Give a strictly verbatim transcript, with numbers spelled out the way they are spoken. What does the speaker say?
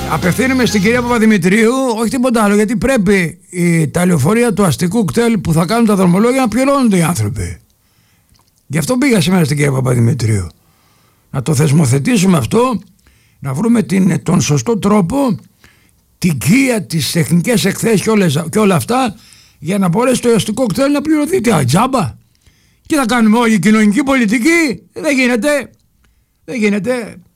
Απευθύνομαι στην κυρία Παπαδημητρίου, όχι τίποτα άλλο, γιατί πρέπει η, τα λεωφορεία του αστικού κτέλ που θα κάνουν τα δρομολόγια να πληρώνονται οι άνθρωποι. Γι' αυτό πήγα σήμερα στην κυρία Παπαδημητρίου. Να το θεσμοθετήσουμε αυτό, να βρούμε την, τον σωστό τρόπο, την κία, τις τεχνικές εκθέσεις και, όλες, και όλα αυτά, για να μπορέσει το αστικό κτέλ να πληρωθεί. Τι ατζάμπα. Και θα κάνουμε όλη η κοινωνική πολιτική. Δεν γίνεται. Δεν γίνεται.